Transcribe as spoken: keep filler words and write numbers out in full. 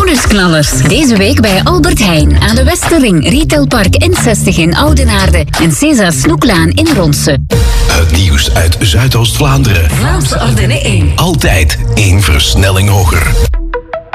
bonusknallers. Deze week bij Albert Heijn aan de Westerring, Retailpark N zestig in Oudenaarde en César Snoeklaan in Ronsen. Het nieuws uit Zuidoost-Vlaanderen. Vlaamse Ardennen één. Altijd één versnelling hoger.